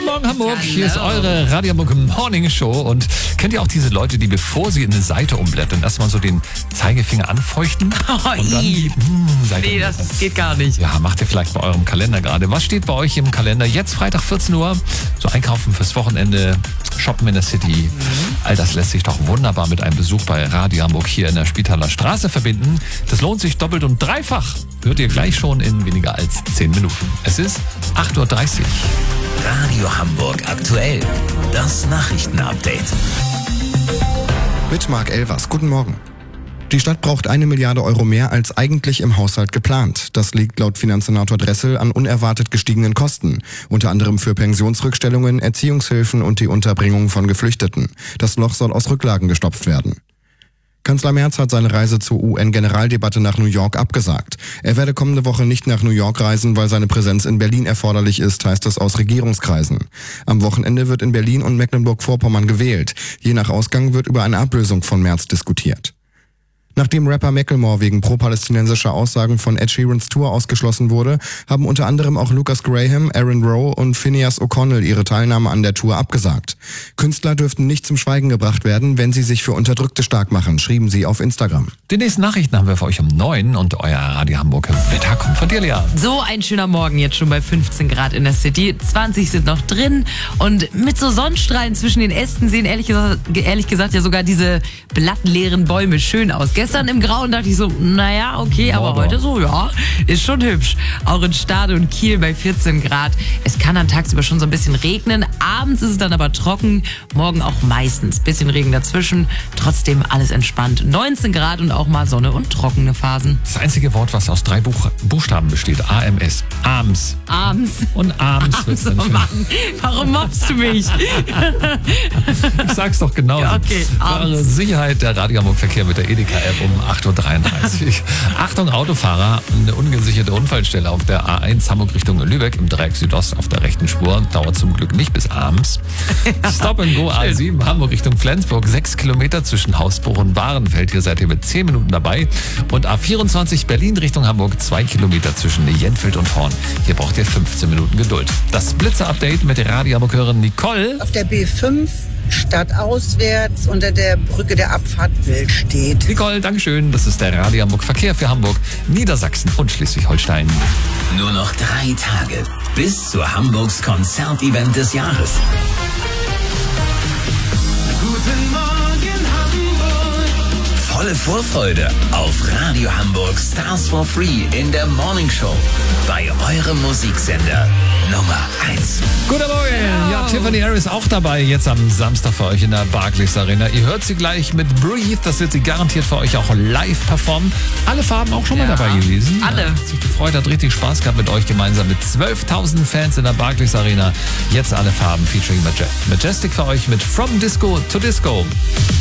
Morgen Hamburg, Hallo. hier ist eure Radio Hamburg Morning Show. Und kennt ihr auch diese Leute, die bevor sie in eine Seite umblättern, erstmal so den Zeigefinger anfeuchten? Und dann die Seite Nee, das geht gar nicht. Ja, macht ihr vielleicht bei eurem Kalender gerade. Was steht bei euch im Kalender? Jetzt Freitag 14 Uhr, so einkaufen fürs Wochenende, shoppen in der City. All das lässt sich doch wunderbar mit einem Besuch bei Radio Hamburg hier in der Spitaler Straße verbinden. Das lohnt sich doppelt und dreifach. Hört ihr gleich schon in weniger als 10 Minuten. Es ist 8.30 Uhr. Radio Hamburg aktuell. Das Nachrichtenupdate. Mit Marc Elvers. Guten Morgen. Die Stadt braucht 1 Milliarde Euro mehr als eigentlich im Haushalt geplant. Das liegt laut Finanzsenator Dressel an unerwartet gestiegenen Kosten. Unter anderem für Pensionsrückstellungen, Erziehungshilfen und die Unterbringung von Geflüchteten. Das Loch soll aus Rücklagen gestopft werden. Kanzler Merz hat seine Reise zur UN-Generaldebatte nach New York abgesagt. Er werde kommende Woche nicht nach New York reisen, weil seine Präsenz in Berlin erforderlich ist, heißt es aus Regierungskreisen. Am Wochenende wird in Berlin und Mecklenburg-Vorpommern gewählt. Je nach Ausgang wird über eine Ablösung von Merz diskutiert. Nachdem Rapper Macklemore wegen pro-palästinensischer Aussagen von Ed Sheerans Tour ausgeschlossen wurde, haben unter anderem auch Lucas Graham, Aaron Rowe und Phineas O'Connell ihre Teilnahme an der Tour abgesagt. Künstler dürften nicht zum Schweigen gebracht werden, wenn sie sich für Unterdrückte stark machen, schrieben sie auf Instagram. Die nächsten Nachrichten haben wir für euch um 9 und euer Radio Hamburg Wetter kommt von dir, Lea. So ein schöner Morgen jetzt schon bei 15 Grad in der City. 20 sind noch drin und mit so Sonnenstrahlen zwischen den Ästen sehen ehrlich gesagt ja sogar diese blattleeren Bäume schön aus. Gestern im Grauen dachte ich so, naja, okay, aber heute so, ja, ist schon hübsch. Auch in Stade und Kiel bei 14 Grad. Es kann dann tagsüber schon so ein bisschen regnen. Abends ist es dann aber trocken. Morgen auch meistens. Bisschen Regen dazwischen. Trotzdem alles entspannt. 19 Grad und auch mal Sonne und trockene Phasen. Das einzige Wort, was aus 3 Buchstaben besteht, AMS. Abends. Abends. Und abends wird's dann Oh schön. Mann, warum mobst du mich? Ich sag's doch genau. Ja, okay, Für eure abends. Sicherheit der Radio Hamburg Verkehr mit der Edeka-App um 8.33 Uhr. Achtung Autofahrer, eine ungesicherte Unfallstelle auf der A1 Hamburg Richtung Lübeck im Dreieck Südost auf der rechten Spur. Dauert zum Glück nicht bis abends. Stop and Go A7 Hamburg Richtung Flensburg. 6 Kilometer zwischen Hausbruch und Bahrenfeld. Hier seid ihr mit 10 Minuten dabei. Und A24 Berlin Richtung Hamburg. 2 Kilometer zwischen Jentfeld und Horn. Hier braucht ihr 15 Minuten Geduld. Das Blitzer-Update mit der Radio Hamburg-Hörerin Nicole. Auf der B5 stadtauswärts unter der Brücke der Abfahrt Wild steht. Nicole, Dankeschön. Das ist der Radio Hamburg Verkehr für Hamburg, Niedersachsen und Schleswig-Holstein. Nur noch 3 Tage bis zu Hamburgs Konzertevent des Jahres. Guten Morgen Hamburg. Volle Vorfreude auf Radio Hamburg Stars for Free in der Morning Show. Bei eurem Musiksender Nummer 1. Guten Morgen. Ja, Tiffany Harris auch dabei, jetzt am Samstag für euch in der Barclays Arena. Ihr hört sie gleich mit Breathe, das wird sie garantiert für euch auch live performen. Alle Farben auch schon mal dabei gewesen. Alle. Hat sich gefreut, hat richtig Spaß gehabt mit euch gemeinsam mit 12.000 Fans in der Barclays Arena. Jetzt alle Farben featuring Majestic für euch mit From Disco to Disco.